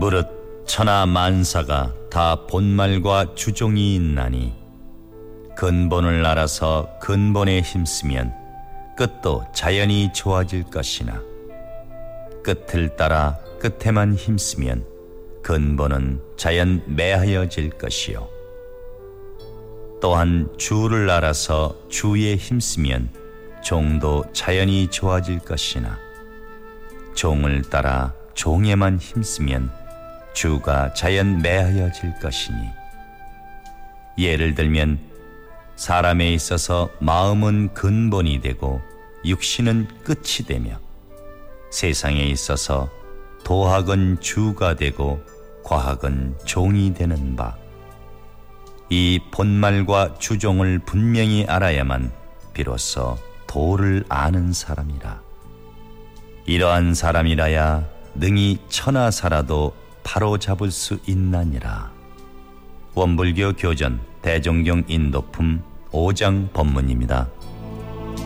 무릇 천하 만사가 다 본말과 주종이 있나니 근본을 알아서 근본에 힘쓰면 끝도 자연히 좋아질 것이나 끝을 따라 끝에만 힘쓰면 근본은 자연 매하여질 것이요 또한 주를 알아서 주에 힘쓰면 종도 자연히 좋아질 것이나 종을 따라 종에만 힘쓰면 주가 자연 매하여질 것이니 예를 들면 사람에 있어서 마음은 근본이 되고 육신은 끝이 되며 세상에 있어서 도학은 주가 되고 과학은 종이 되는 바 이 본말과 주종을 분명히 알아야만 비로소 도를 아는 사람이라. 이러한 사람이라야 능히 천하사라도 바로잡을 수 있나니라. 원불교 교전 대종경 인도품 5장 법문입니다.